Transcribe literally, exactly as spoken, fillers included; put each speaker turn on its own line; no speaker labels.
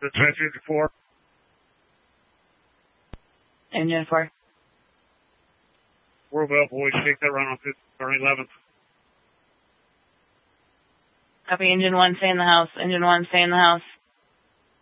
Dispatch engine four.
Engine four.
Worldwell, boys, take that run on fifth or eleventh.
Copy, engine one, stay in the house. Engine one, stay in the house.